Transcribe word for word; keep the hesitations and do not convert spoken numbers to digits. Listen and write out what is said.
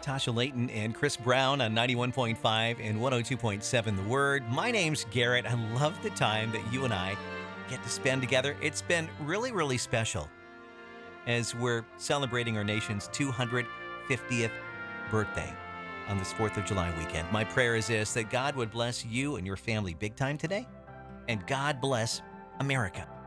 Tasha Layton and Chris Brown on ninety-one point five and one oh two point seven The Word. My name's Garrett. I love the time that you and I get to spend together. It's been really, really special as we're celebrating our nation's two hundred fiftieth birthday on this fourth of July weekend. My prayer is this, that God would bless you and your family big time today, and God bless America.